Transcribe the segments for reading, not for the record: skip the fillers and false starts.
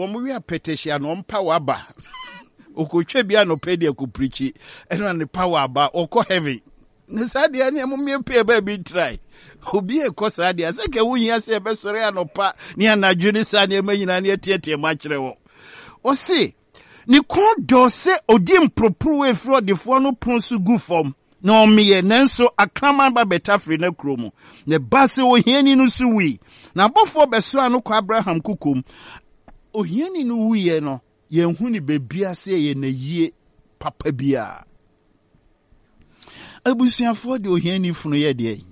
we are petition on power bar. Okoche bia no pedia ku preach eno ne power bar oko heaven. Ne sadia ne amumie pe ba try. Obi e kosa dia se ke wunya se be sore anopa ne anadwo ne sa ne manyina ne tietie ma kire wo. O se ni kon do se odi impropru e fro de fo no pronsu gu form. No me nanso akraman ba betafre na kromo. Ne base wo hiani no su wi. Na bofo beso anu kwa Abraham kukum. Ohiani no wiye no yenhu ni bebia se ye na yie papa bia. Abusuafo de ohiani funu ye de.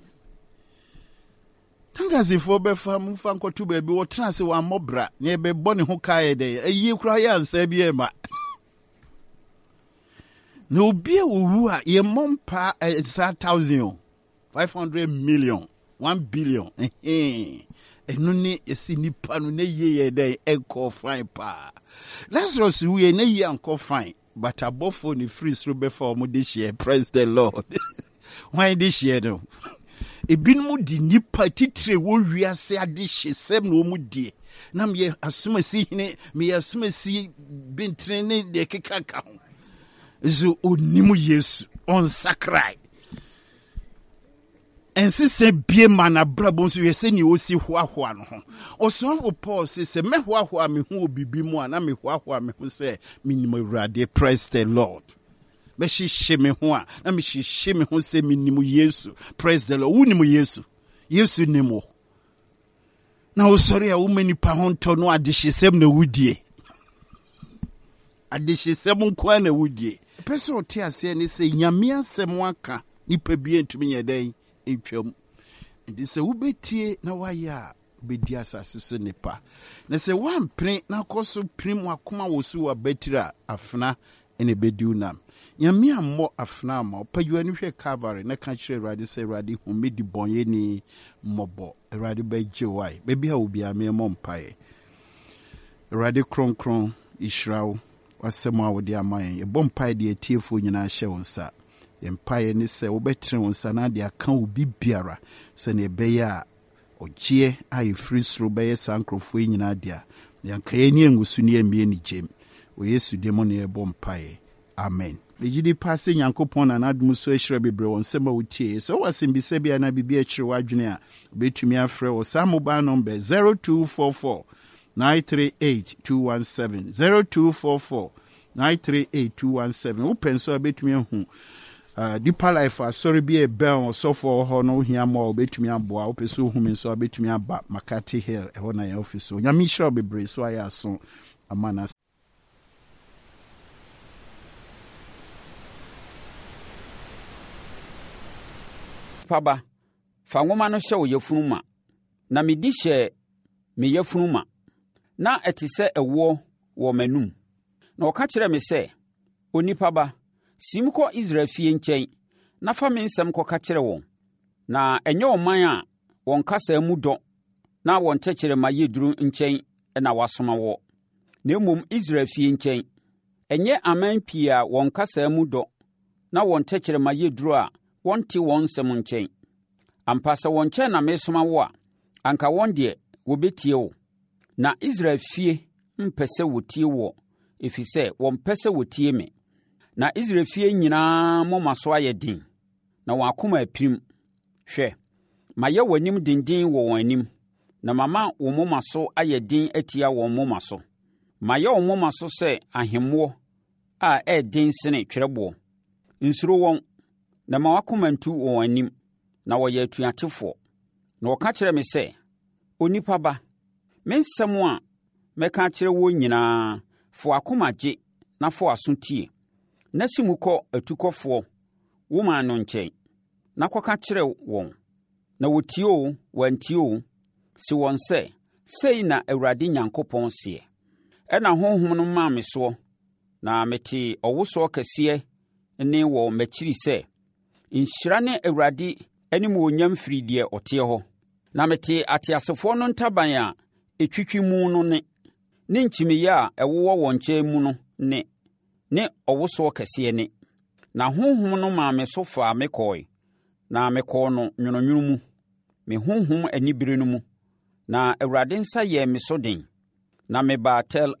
Tangazifo be fam fa nkotu ba bi wo tena se wa mobra ne be bone ho kae de ayi kura ya ansa bi e ma. No obi owu a ye mompa 1,000 500 million 1 billion enu ni esi nipa no na ye den enko fine pa. Lazarus we na ye enko fine but abofo ni free through before mo this year. Praise the Lord. Why this year no? Ebinmu di nipa titre wo wiase ade hyesem no mu die. Na me asumasi hine me asumasi bintre ne de kekaka ho. Zo onimu Yesu on sakrai. Ensi se bie mana brabo nso yese ni osi hoahoa no ho. Osofo Paul se me hoahoa me ho obibi mu ana me hoahoa me ho se minimo Awurade. Praise the Lord. Me hihye me ho a na me hihye me ho se minimo Yesu. Praise the Lord. Wunimu Yesu. Yesu nimo. Na osori a wumani pa ho nto no adehyesem na wudie. Adehyesem nko na wudie. Pese ote ase ne se nyame asem aka nipa bie ntumi yeden entwam. Ndi se wubetie na waya bedi asase so nipa. Na se wampre na koso prim akoma wosu wa betira afna ene bediu nam. Nyame ammo afna ma opadwa ni hwe Calvary na ka kire Awurade se Awurade humedi bonye ni mobo. Awurade beje wai. Bebi ha obi ame mo mpae. Awurade kronkron Israel wasema wodi amayen ye bompae de atiefo nyina hye wonsa ye mpae ni se wobetre wonsa na de aka obi biara se ne beye a ogie ayi free through beye sankrofo nyina dia yankaye ni engusu ni emie ni jem o Yesu demo ne bompae amen. Legidi passe Nyankopon na adum so ehire bebre wonsema wotie so wasimbi se bia na bibia ehire wadwene a betumi afre wo mobile number 0244 938-217 0244-938-217. Open so betumi hu Deeper Life sorry be a bell so for ho no hia mo betumi aboa opeso hu mi so betumi aba Makati Hill e ho na ya office so nyame hira bebre so aya so amana paba fa nwoma no hye wo yefunuma na me di hye me yefunuma na etise ewo wo manum na oka kire me se onipa ba simko Israel fie nchen na fa me nsem ko ka kire won na enye oman a won kasa mu do na won tekire ma yeduru nchen na wasoma wo na emom Israel fie nchen enye aman pia won kasa mu do na won tekire ma yeduru a won ti won nsem nchen ampasa won nchen na mesoma wo a anka won de wo betie wo na Israel fie mpese wotie wo efise won pese wotie me na Israel fie nyina momaso ayedin na won akoma aprim hwe maye wanim dindin wo won anim na mama wo momaso ayedin atia won momaso maye wo momaso se ahemmo a edin sene twerebo nsuro won na ma wakoma ntu wo anim na wo ye atuatefo na wo ka kire me se onipa ba mensem a meka kire wo nyina fo akomaje na fo asontie na simuko atukofo wo ma no nchen na koka kire won na wotio wantio si won se sei na Awurade Nyankopɔn se na honhom no ma me so na meti owoso kese ne wo makiri se nhyira ne Awurade animu onyam firi die ote ho na meti atiasefo no ntaban a etwitwi mu no ne nkyimiye a ewo won nche mu no ne owoso kese ne na honhom no ma me so fa me koi na me ko no nwononwunu mu me honhom anibire no mu na Awurade nsa ye me so den na me ba Tel